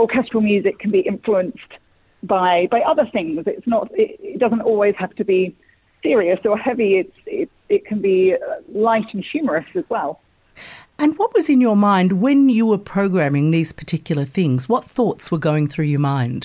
orchestral music can be influenced by other things. It doesn't always have to be serious or heavy. It can be light and humorous as well. And what was in your mind when you were programming these particular things? What thoughts were going through your mind?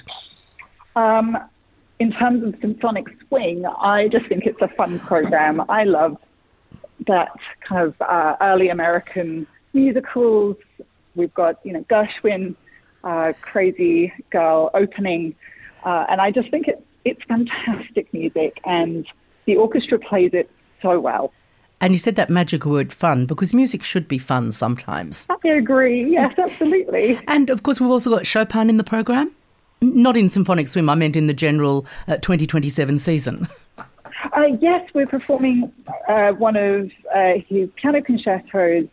In terms of symphonic swing, I just think it's a fun program. I love that kind of early American musicals. We've got, Gershwin, Crazy Girl opening, and I just think it's fantastic music, and the orchestra plays it so well. And you said that magic word fun, because music should be fun sometimes. I agree, yes, absolutely. And of course we've also got Chopin in the program. Not in Symphonic Swim, I meant in the general 2027 season. Yes, we're performing one of his piano concertos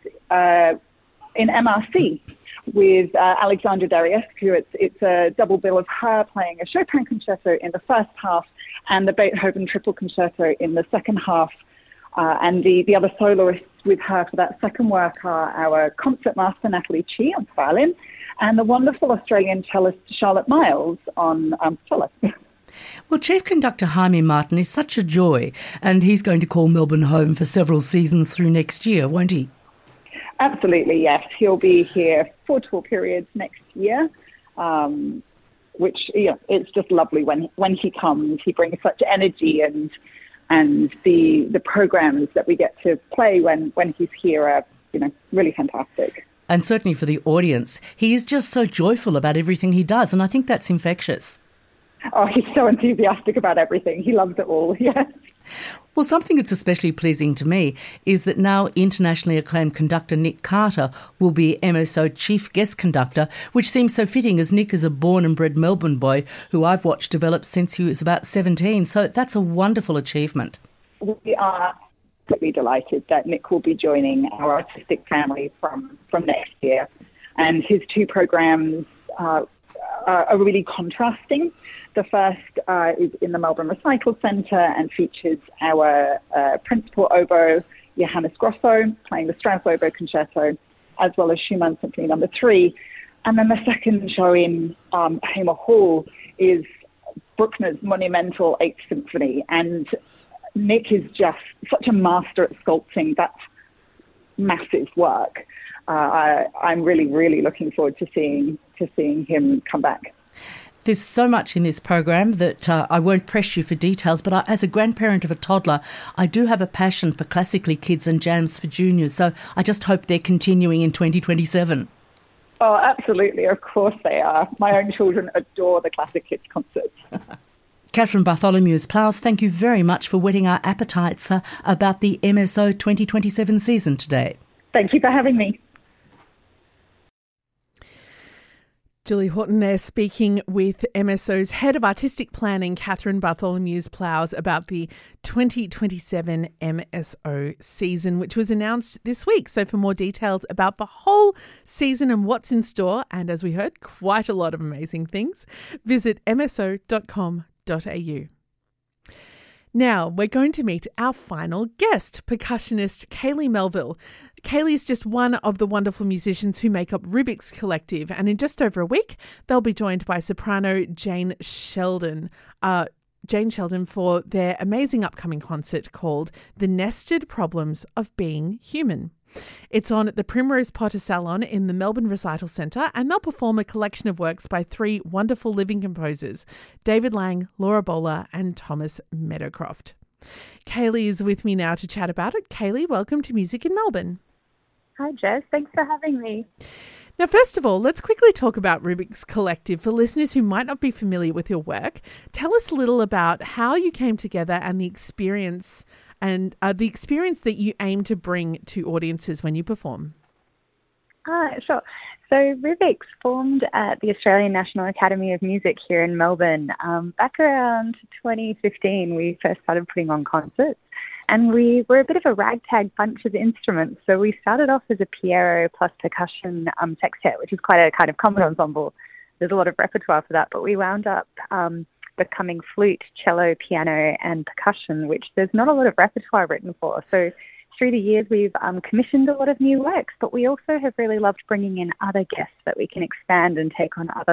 in MRC with Alexandra Dariescu. It's a double bill of her playing a Chopin concerto in the first half and the Beethoven triple concerto in the second half. And the other soloists with her for that second work are our concertmaster Natalie Chi on violin and the wonderful Australian cellist Charlotte Miles on cello. Well, Chief Conductor Jaime Martin is such a joy, and he's going to call Melbourne home for several seasons through next year, won't he? Absolutely, yes. He'll be here for tour periods next year, which it's just lovely when he comes. He brings such energy, and the programs that we get to play when he's here are really fantastic. And certainly for the audience, he is just so joyful about everything he does, and I think that's infectious. Oh, he's so enthusiastic about everything. He loves it all, yes. Well, something that's especially pleasing to me is that now internationally acclaimed conductor Nick Carter will be MSO Chief Guest Conductor, which seems so fitting as Nick is a born and bred Melbourne boy who I've watched develop since he was about 17. So that's a wonderful achievement. We are absolutely delighted that Nick will be joining our artistic family from next year. And his two programs are really contrasting. The first is in the Melbourne Recital Centre and features our principal oboe, Johannes Grosso, playing the Strauss Oboe Concerto, as well as Schumann Symphony No. 3. And then the second show in Hamer Hall is Bruckner's monumental Eighth Symphony. And Nick is just such a master at sculpting that massive work. I'm really, really looking forward to seeing him come back. There's so much in this program that I won't press you for details, but as a grandparent of a toddler, I do have a passion for Classically Kids and Jams for Juniors, so I just hope they're continuing in 2027. Oh, absolutely. Of course they are. My own children adore the Classic Kids concerts. Catherine Bartholomew-Plaus, thank you very much for whetting our appetites about the MSO 2027 season today. Thank you for having me. Julie Horton there speaking with MSO's Head of Artistic Planning, Catherine Bartholomew-Plaus, about the 2027 MSO season, which was announced this week. So for more details about the whole season and what's in store, and as we heard, quite a lot of amazing things, visit mso.com.au. Now, we're going to meet our final guest, percussionist Kaylee Melville. Kaylee is just one of the wonderful musicians who make up Rubik's Collective, and in just over a week, they'll be joined by soprano Jane Sheldon. Jane Sheldon for their amazing upcoming concert called The Nested Problems of Being Human. It's on at the Primrose Potter Salon in the Melbourne Recital Centre, and they'll perform a collection of works by three wonderful living composers, David Lang, Laura Bowler and Thomas Meadowcroft. Kaylee is with me now to chat about it. Kaylee, welcome to Music in Melbourne. Hi Jess, thanks for having me. Now, first of all, let's quickly talk about Rubik's Collective. For listeners who might not be familiar with your work, tell us a little about how you came together and the experience that you aim to bring to audiences when you perform. Sure. So Rubik's formed at the Australian National Academy of Music here in Melbourne. Back around 2015, we first started putting on concerts. And we were a bit of a ragtag bunch of instruments. So we started off as a Piero plus percussion sextet, which is quite a kind of common ensemble. There's a lot of repertoire for that. But we wound up becoming flute, cello, piano, and percussion, which there's not a lot of repertoire written for. So through the years, we've commissioned a lot of new works, but we also have really loved bringing in other guests that we can expand and take on other